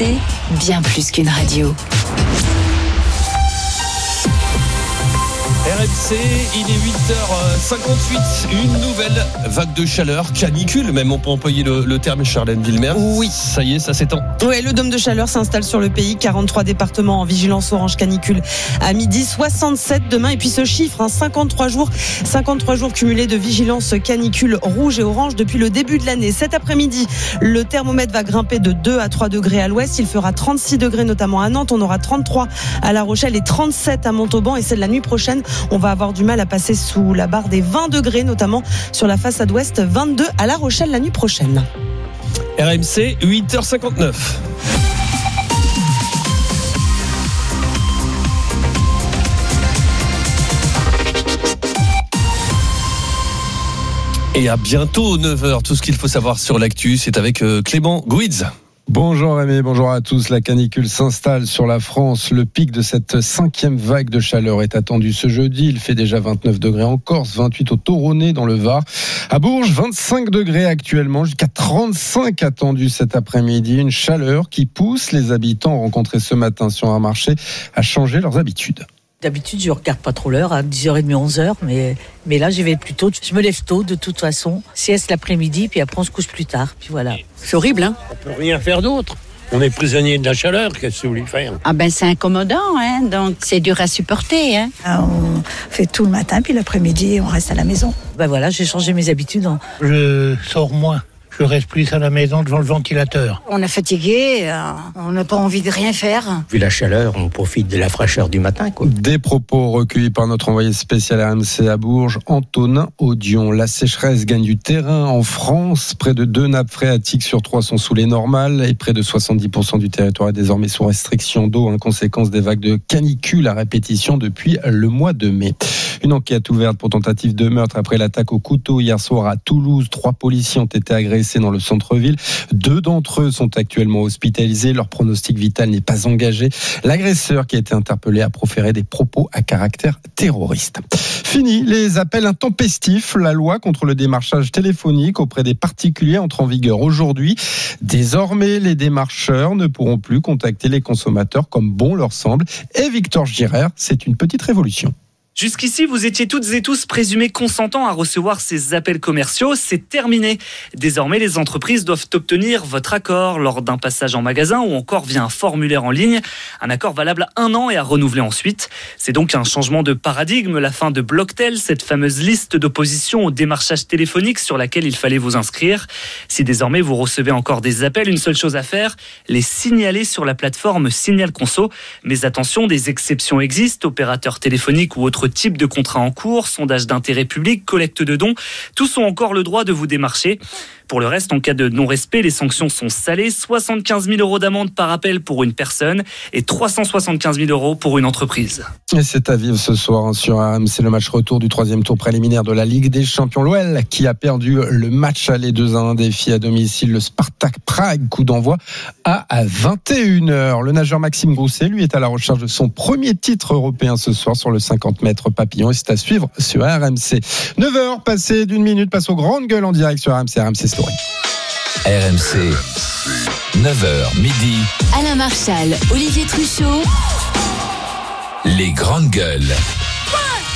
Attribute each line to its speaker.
Speaker 1: RMC, bien plus qu'une radio.
Speaker 2: RMC, il est 8h58, une nouvelle vague de chaleur, canicule même, on peut employer le terme, Charlène Villemer.
Speaker 3: Oui.
Speaker 2: Ça y est, ça s'étend.
Speaker 3: Oui, le dôme de chaleur s'installe sur le pays, 43 départements en vigilance orange canicule à midi, 67 demain, et puis ce chiffre, 53 jours cumulés de vigilance canicule rouge et orange depuis le début de l'année. Cet après-midi, le thermomètre va grimper de 2 à 3 degrés à l'ouest, il fera 36 degrés notamment à Nantes, on aura 33 à La Rochelle et 37 à Montauban, et c'est de la nuit prochaine. On va avoir du mal à passer sous la barre des 20 degrés, notamment sur la façade ouest, 22 à La Rochelle la nuit prochaine.
Speaker 2: RMC, 8h59. Et à bientôt 9h, tout ce qu'il faut savoir sur l'actu, c'est avec Clément Gouiz.
Speaker 4: Bonjour Rémi, bonjour à tous. La canicule s'installe sur la France. Le pic de cette 5e vague de chaleur est attendu ce jeudi. Il fait déjà 29 degrés en Corse, 28 au Toronnet dans le Var. À Bourges, 25 degrés actuellement, jusqu'à 35 attendus cet après-midi. Une chaleur qui pousse les habitants rencontrés ce matin sur un marché à changer leurs habitudes.
Speaker 5: D'habitude, je regarde pas trop l'heure, à 10h30, 11h, mais là, j'y vais plus tôt. Je me lève tôt, de toute façon. Sieste l'après-midi, puis après, on se couche plus tard. Puis voilà.
Speaker 6: C'est horrible, hein.
Speaker 7: On peut rien faire d'autre. On est prisonnier de la chaleur, qu'est-ce que vous voulez faire ?
Speaker 6: Ah ben, c'est incommodant, hein. Donc, c'est dur à supporter, hein.
Speaker 8: On fait tout le matin, puis l'après-midi, on reste à la maison.
Speaker 5: Ben voilà, j'ai changé mes habitudes.
Speaker 9: Je sors moins. Je reste plus à la maison devant le ventilateur.
Speaker 8: On est fatigué, on n'a pas envie de rien faire.
Speaker 7: Vu la chaleur, on profite de la fraîcheur du matin, quoi.
Speaker 4: Des propos recueillis par notre envoyé spécial RMC à Bourges, Antonin Audion. La sécheresse gagne du terrain en France. Près de 2 nappes phréatiques sur 3 sont sous les normales et près de 70% du territoire est désormais sous restriction d'eau en conséquence des vagues de canicule à répétition depuis le mois de mai. Une enquête ouverte pour tentative de meurtre après l'attaque au couteau hier soir à Toulouse. 3 policiers ont été agressés dans le centre-ville. 2 d'entre eux sont actuellement hospitalisés. Leur pronostic vital n'est pas engagé. L'agresseur qui a été interpellé a proféré des propos à caractère terroriste. Fini les appels intempestifs. La loi contre le démarchage téléphonique auprès des particuliers entre en vigueur aujourd'hui. Désormais, les démarcheurs ne pourront plus contacter les consommateurs comme bon leur semble. Et Victor Girer, c'est une petite révolution.
Speaker 10: Jusqu'ici, vous étiez toutes et tous présumés consentants à recevoir ces appels commerciaux. C'est terminé. Désormais, les entreprises doivent obtenir votre accord lors d'un passage en magasin ou encore via un formulaire en ligne. Un accord valable 1 an et à renouveler ensuite. C'est donc un changement de paradigme, la fin de Blocktel, cette fameuse liste d'opposition au démarchage téléphonique sur laquelle il fallait vous inscrire. Si désormais vous recevez encore des appels, une seule chose à faire, les signaler sur la plateforme Signal Conso. Mais attention, des exceptions existent, opérateurs téléphoniques ou autres type de contrat en cours, sondage d'intérêt public, collecte de dons, tous ont encore le droit de vous démarcher. Pour le reste, en cas de non-respect, les sanctions sont salées, 75 000 € d'amende par appel pour une personne et 375 000 € pour une entreprise.
Speaker 4: Et c'est à vivre ce soir sur RMC, le match retour du 3e tour préliminaire de la Ligue des Champions. L'OL qui a perdu le match aller 2-1 défi à domicile, le Spartak Prague, coup d'envoi à 21h. Le nageur Maxime Grousset, lui, est à la recherche de son premier titre européen ce soir sur le 50 mètres papillon et c'est à suivre sur RMC. 9h, passé d'une minute, passe aux grandes gueules en direct sur RMC Story.
Speaker 11: RMC, 9h midi.
Speaker 1: Alain Marchal, Olivier Truchot.
Speaker 11: Les grandes gueules.